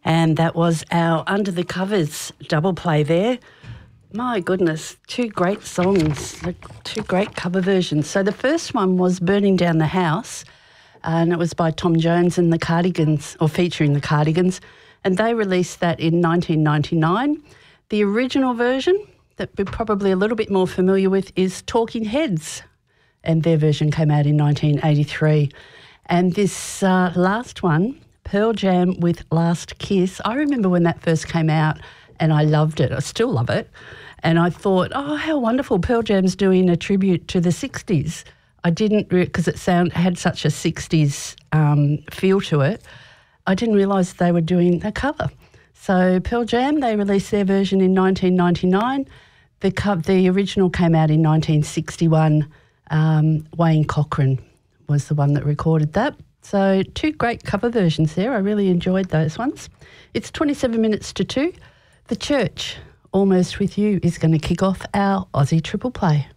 And that was our Under the Covers double play there. My goodness, two great songs, two great cover versions. So the first one was Burning Down the House, and it was by Tom Jones and the Cardigans, or featuring the Cardigans, and they released that in 1999. The original version that we're probably a little bit more familiar with is Talking Heads, and their version came out in 1983. And this last one, Pearl Jam with Last Kiss, I remember when that first came out and I loved it. I still love it. And I thought, oh, how wonderful, Pearl Jam's doing a tribute to the 60s. I didn't, because it had such a 60s feel to it, I didn't realise they were doing a cover. So Pearl Jam, they released their version in 1999. The original came out in 1961. Wayne Cochran was the one that recorded that. So two great cover versions there. I really enjoyed those ones. It's 27 minutes to 2. The Church, Almost With You, is going to kick off our Aussie Triple Play.